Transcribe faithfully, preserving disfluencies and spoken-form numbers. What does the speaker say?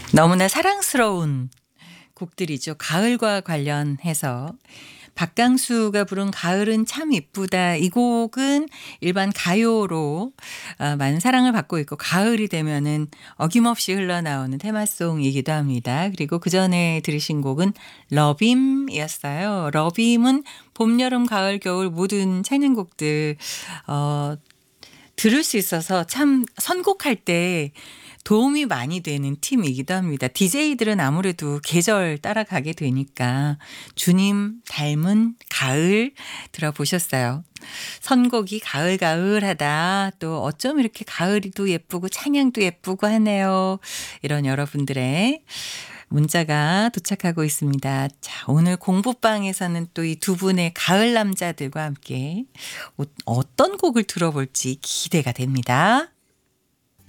너무나 사랑스러운 곡들이죠. 가을과 관련해서 박강수가 부른 가을은 참 이쁘다. 이 곡은 일반 가요로 어 많은 사랑을 받고 있고 가을이 되면은 어김없이 흘러나오는 테마송이기도 합니다. 그리고 그전에 들으신 곡은 러빔이었어요. 러빔은 봄, 여름, 가을, 겨울 모든 찬양곡들 어 들을 수 있어서 참 선곡할 때 도움이 많이 되는 팀이기도 합니다. 디제이들은 아무래도 계절 따라가게 되니까 주님 닮은 가을 들어보셨어요. 선곡이 가을가을하다. 또 어쩜 이렇게 가을이도 예쁘고 찬양도 예쁘고 하네요. 이런 여러분들의 문자가 도착하고 있습니다. 자, 오늘 공부방에서는 또 이 두 분의 가을 남자들과 함께 어- 어떤 곡을 들어볼지 기대가 됩니다.